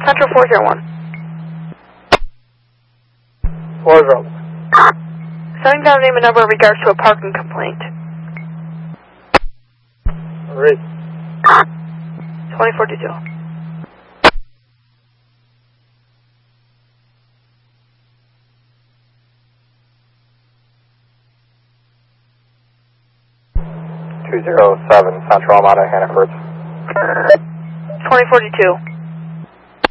Central 401. 401. Sending down name and number in regards to a parking complaint. Read. 2042. Central Armada, Hannaford. 2042.